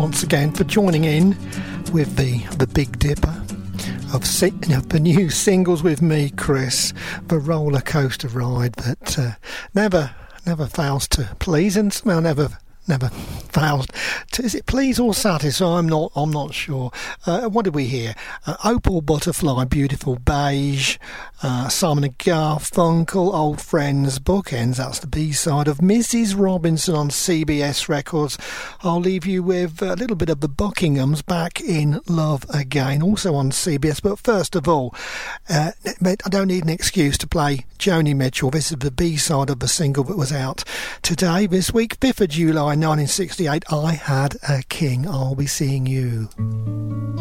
once again for joining in with the Big Dipper of the new singles with me, Chris. The roller coaster ride that never fails to please, and somehow never fails to, is it please or satisfy? I'm not sure. What did we hear? Opal Butterfly, Beautiful Beige, Simon and Garfunkel, Old Friends, Bookends. That's the B-side of Mrs. Robinson on CBS Records. I'll leave you with a little bit of the Buckinghams, Back in Love Again, also on CBS. But first of all, I don't need an excuse to play Joni Mitchell. This is the B-side of the single that was out today, this week, 5th of July 1968, I Had a King. I'll be seeing you.